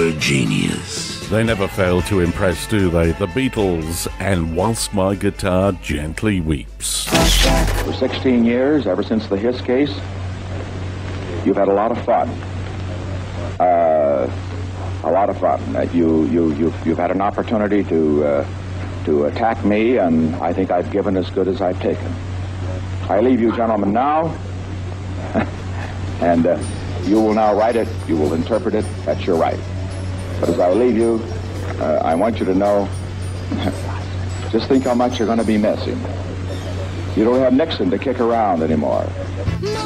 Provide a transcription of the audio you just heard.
genius. They never fail to impress, do they? The Beatles and Whilst My Guitar Gently Weeps. For 16 years, ever since the Hiss case, you've had a lot of fun. A lot of fun. You've had an opportunity to attack me, and I think I've given as good as I've taken. I leave you gentlemen now, and you will now write it, you will interpret it, that's your right. But as I leave you, I want you to know, just think how much you're going to be missing. You don't have Nixon to kick around anymore.